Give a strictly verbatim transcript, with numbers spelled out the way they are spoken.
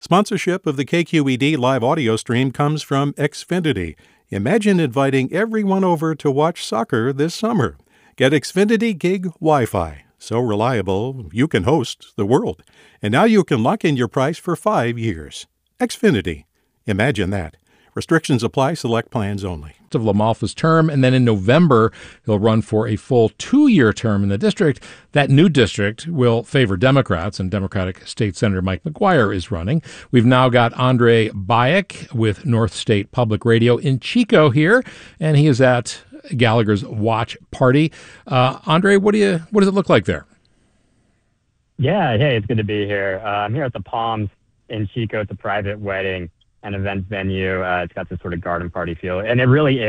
Sponsorship of the K Q E D live audio stream comes from Xfinity. Imagine inviting everyone over to watch soccer this summer. Get Xfinity Gig Wi-Fi. So reliable, you can host the world. And now you can lock in your price for five years. Xfinity. Imagine that. Restrictions apply. Select plans only. Of LaMalfa's term, and then in November, he'll run for a full two-year term in the district. That new district will favor Democrats, and Democratic State Senator Mike McGuire is running. We've now got Andre Bayek with North State Public Radio in Chico here, and he is at Gallagher's Watch Party. Uh, Andre, what do you what does it look like there? Yeah, hey, it's good to be here. Uh, I'm here at the Palms in Chico. It's a private wedding and event venue. Uh, it's got this sort of garden party feel, and it really is.